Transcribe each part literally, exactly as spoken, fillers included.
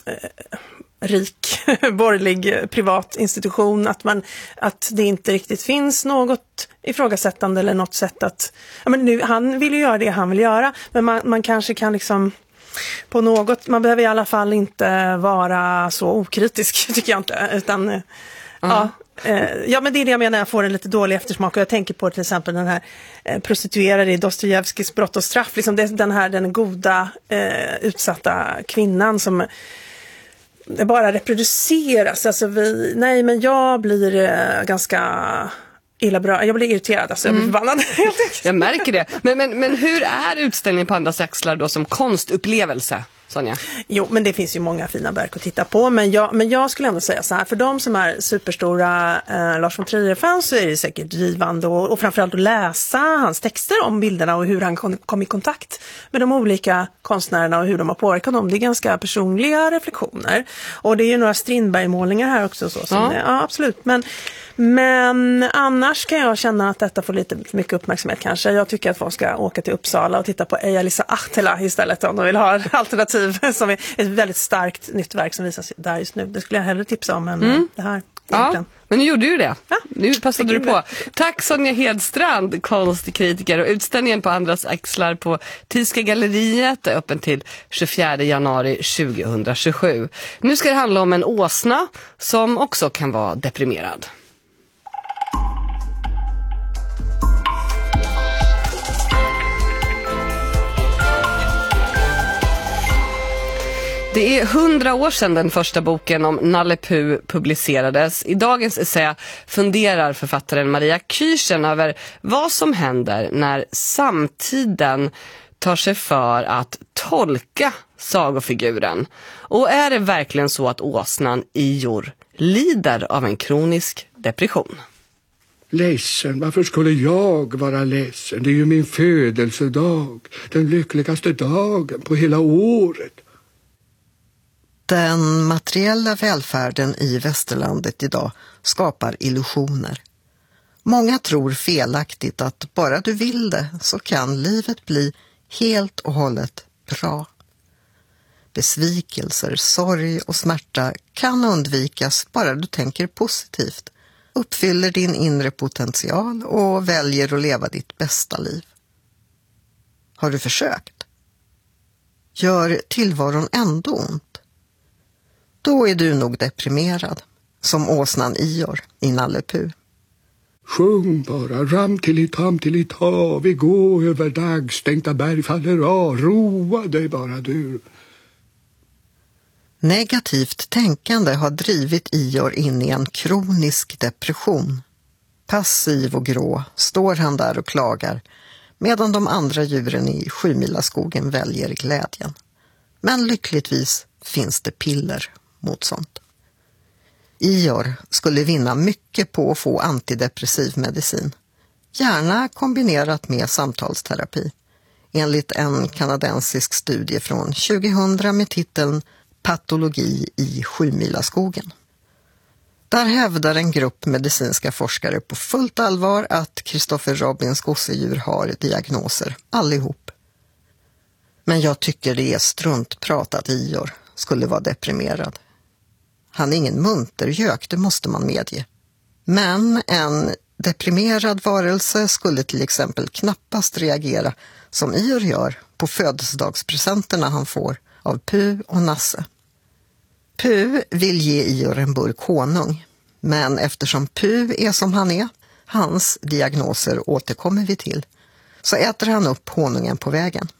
rik borgerlig privat institution, att man att det inte riktigt finns något ifrågasättande eller något sätt att ja, men nu, han vill ju göra det han vill göra, men man, man kanske kan liksom på något, man behöver i alla fall inte vara så okritisk, tycker jag inte, utan uh-huh. ja, eh, ja men det är det jag menar, jag får en lite dålig eftersmak, och jag tänker på till exempel den här eh, prostituerade i Dostojevskijs Brott och straff, liksom det, den här den goda eh, utsatta kvinnan som det bara reproduceras, alltså vi, nej men jag blir eh, ganska illa bra, jag blir irriterad, alltså jag blir mm. förbannad helt enkelt. Jag märker det, men, men, men hur är utställningen på andras axlar då som konstupplevelse, Sonja? Jo, men det finns ju många fina verk att titta på, men jag, men jag skulle ändå säga så här, för de som är superstora eh, Lars von Trier-fans så är det säkert drivande och, och framförallt att läsa hans texter om bilderna och hur han kom, kom i kontakt med de olika konstnärerna och hur de har påverkat dem. Det är ganska personliga reflektioner, och det är ju några Strindberg-målningar här också så, som ja. Är, ja, absolut, men Men annars kan jag känna att detta får lite för mycket uppmärksamhet kanske. Jag tycker att folk ska åka till Uppsala och titta på Eija-Liisa Ahtela istället om de vill ha alternativ som är ett väldigt starkt nytt verk som visas där just nu. Det skulle jag hellre tipsa om än mm. det här. Ja, men nu gjorde du det. Ja, nu passade du på. Tack Sonja Hedstrand, konstkritiker, och utställningen på andras axlar på Tyska galleriet är öppen till tjugofjärde januari tjugohundratjugosju. Nu ska det handla om en åsna som också kan vara deprimerad. Det är hundra år sedan den första boken om Nalle Puh publicerades. I dagens essä funderar författaren Maria Kyrchen över vad som händer när samtiden tar sig för att tolka sagofiguren. Och är det verkligen så att åsnan Ior lider av en kronisk depression? Ledsen, varför skulle jag vara ledsen? Det är ju min födelsedag, den lyckligaste dagen på hela året. Den materiella välfärden i västerlandet idag skapar illusioner. Många tror felaktigt att bara du vill det så kan livet bli helt och hållet bra. Besvikelser, sorg och smärta kan undvikas bara du tänker positivt, uppfyller din inre potential och väljer att leva ditt bästa liv. Har du försökt? Gör tillvaron ändå ont? Då är du nog deprimerad, som åsnan Ior i Nalle Puh. Sjung bara, ram till i tam till i ta, vi går över dagstänkta berg faller av, roa dig bara du. Negativt tänkande har drivit Ior in i en kronisk depression. Passiv och grå står han där och klagar, medan de andra djuren i Sjumilaskogen väljer glädjen. Men lyckligtvis finns det piller mot sånt. Ior skulle vinna mycket på att få antidepressiv medicin, gärna kombinerat med samtalsterapi, enligt en kanadensisk studie från tjugohundra med titeln Patologi i Sjumilaskogen. Där hävdar en grupp medicinska forskare på fullt allvar att Christopher Robins gosedjur har diagnoser, allihop. Men jag tycker det är struntprat att Ior skulle vara deprimerad. Han är ingen muntergök, det måste man medge. Men en deprimerad varelse skulle till exempel knappast reagera som Ior gör på födelsedagspresenterna han får av Puh och Nasse. Puh vill ge Ior en burk honung, men eftersom Puh är som han är, hans diagnoser återkommer vi till, så äter han upp honungen på vägen.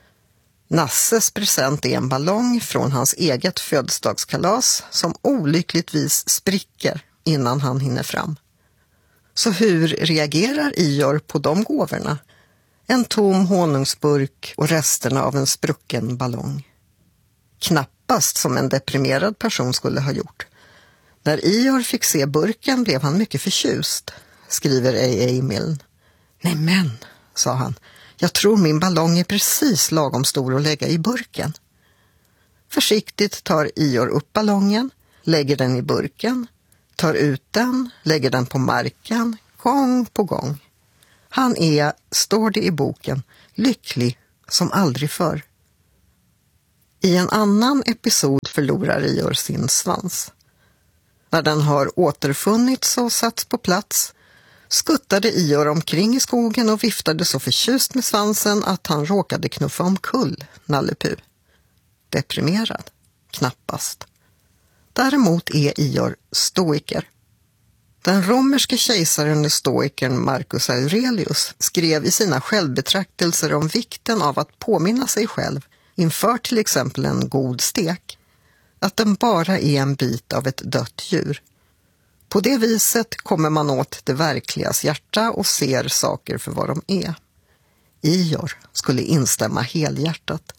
Nasses present är en ballong från hans eget födelsedagskalas som olyckligtvis spricker innan han hinner fram. Så hur reagerar Ior på de gåvorna? En tom honungsburk och resterna av en sprucken ballong. Knappast som en deprimerad person skulle ha gjort. När Ior fick se burken blev han mycket förtjust, skriver A A Milne. Nej men, sa han, jag tror min ballong är precis lagom stor att lägga i burken. Försiktigt tar Ior upp ballongen, lägger den i burken, tar ut den, lägger den på marken, gång på gång. Han är, står det i boken, lycklig som aldrig förr. I en annan episod förlorar Ior sin svans. När den har återfunnits och satts på plats skuttade Ior omkring i skogen och viftade så förtjust med svansen att han råkade knuffa omkull Nalle Puh. Deprimerad? Knappast. Däremot är Ior stoiker. Den romerske kejsaren och stoikern Marcus Aurelius skrev i sina självbetraktelser om vikten av att påminna sig själv inför till exempel en god stek att den bara är en bit av ett dött djur. På det viset kommer man åt det verkligas hjärta och ser saker för vad de är. Ior skulle instämma helhjärtat.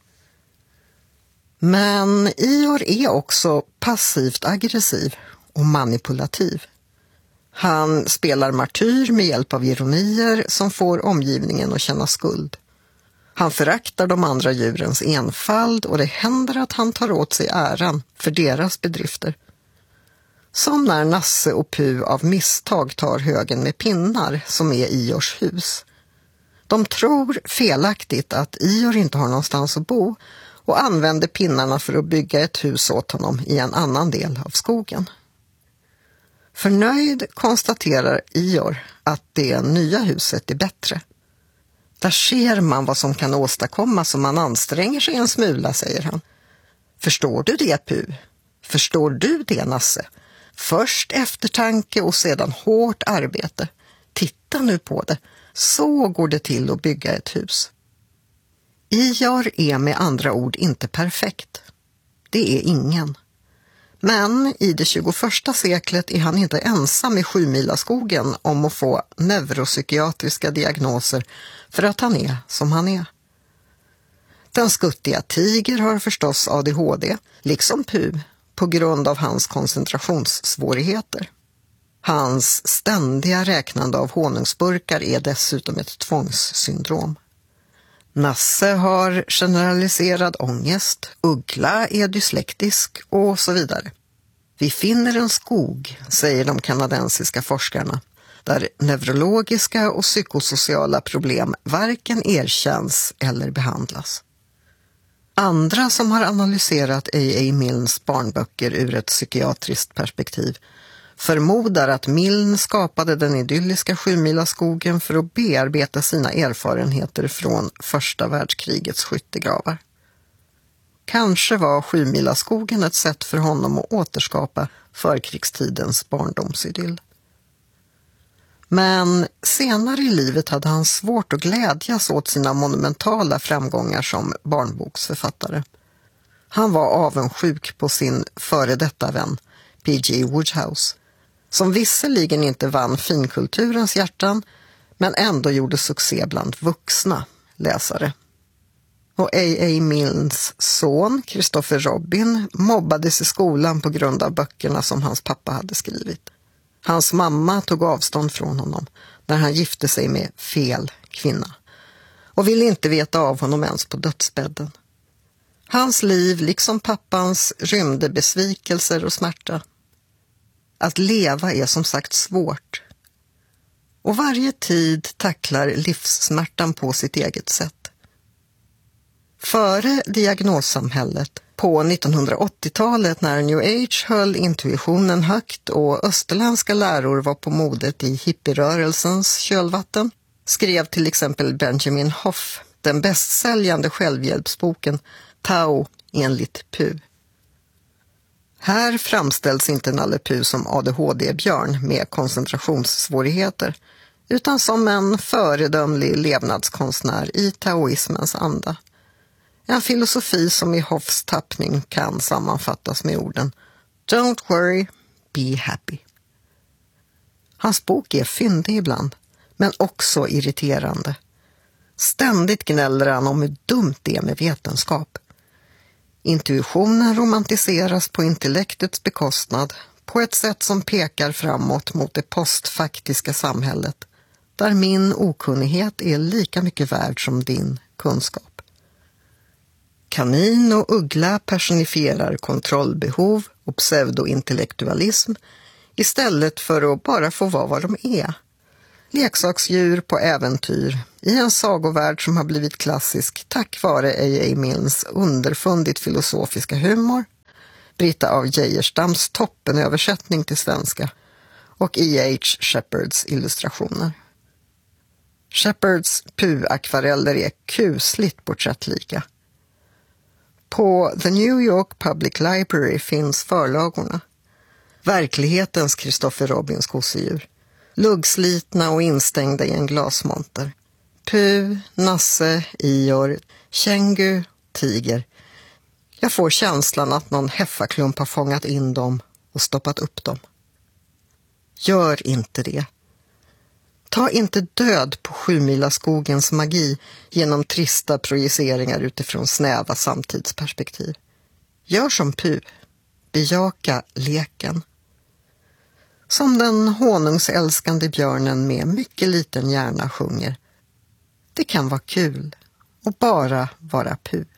Men Ior är också passivt aggressiv och manipulativ. Han spelar martyr med hjälp av ironier som får omgivningen att känna skuld. Han föraktar de andra djurens enfald och det händer att han tar åt sig äran för deras bedrifter. Som när Nasse och Puh av misstag tar högen med pinnar som är Iors hus. De tror felaktigt att Ior inte har någonstans att bo och använder pinnarna för att bygga ett hus åt honom i en annan del av skogen. Förnöjd konstaterar Ior att det nya huset är bättre. Där ser man vad som kan åstadkommas om man anstränger sig en smula, säger han. Förstår du det, Puh? Förstår du det, Nasse? Först eftertanke och sedan hårt arbete. Titta nu på det. Så går det till att bygga ett hus. Ior är med andra ord inte perfekt. Det är ingen. Men i det tjugoförsta seklet är han inte ensam i Sjumilaskogen om att få neuropsykiatriska diagnoser för att han är som han är. Den skuttiga tiger har förstås A D H D, liksom Puh, på grund av hans koncentrationssvårigheter. Hans ständiga räknande av honungsburkar är dessutom ett tvångssyndrom. Nasse har generaliserad ångest, Uggla är dyslektisk och så vidare. Vi finner en skog, säger de kanadensiska forskarna, där neurologiska och psykosociala problem varken erkänns eller behandlas. Andra som har analyserat A A Milnes barnböcker ur ett psykiatriskt perspektiv förmodar att Milne skapade den idylliska Sjumilaskogen för att bearbeta sina erfarenheter från första världskrigets skyttegravar. Kanske var Sjumilaskogen ett sätt för honom att återskapa förkrigstidens barndomsidyll. Men senare i livet hade han svårt att glädjas åt sina monumentala framgångar som barnboksförfattare. Han var avundsjuk på sin före detta vän P G Wodehouse, som visserligen inte vann finkulturens hjärtan men ändå gjorde succé bland vuxna läsare. Och A A Milnes son, Christopher Robin, mobbades i skolan på grund av böckerna som hans pappa hade skrivit. Hans mamma tog avstånd från honom när han gifte sig med fel kvinna och ville inte veta av honom ens på dödsbädden. Hans liv, liksom pappans, rymde besvikelser och smärta. Att leva är som sagt svårt. Och varje tid tacklar livssmärtan på sitt eget sätt. Före diagnossamhället, på nittonhundraåttiotalet när New Age höll intuitionen högt och österländska läror var på modet i hippierörelsens kölvatten, skrev till exempel Benjamin Hoff den bästsäljande självhjälpsboken Tao enligt Puh. Här framställs inte Nalle Puh som A D H D-björn med koncentrationssvårigheter utan som en föredömlig levnadskonstnär i taoismens anda. En filosofi som i Hoffs tappning kan sammanfattas med orden Don't worry, be happy. Hans bok är fyndig ibland, men också irriterande. Ständigt gnäller han om hur dumt det är med vetenskap. Intuitionen romantiseras på intellektets bekostnad på ett sätt som pekar framåt mot det postfaktiska samhället, där min okunnighet är lika mycket värd som din kunskap. Kanin och uggla personifierar kontrollbehov och pseudointellektualism istället för att bara få vara vad de är. Leksaksdjur på äventyr i en sagovärld som har blivit klassisk tack vare A A Milnes underfundigt filosofiska humor, Britta av Geijerstams toppenöversättning till svenska och E H Shepherds illustrationer. Shepherds Pooh-akvareller är kusligt porträttlika. På The New York Public Library finns förlagorna. Verklighetens Christopher Robins gosedjur. Luggslitna och instängda i en glasmonter. Pooh, Nasse, Ior, Kängu, Tiger. Jag får känslan att någon heffaklump har fångat in dem och stoppat upp dem. Gör inte det. Ta inte död på Sjumilaskogens magi genom trista projiceringar utifrån snäva samtidsperspektiv. Gör som Pooh. Bejaka leken. Som den honungsälskande björnen med mycket liten hjärna sjunger. Det kan vara kul och bara vara Pooh.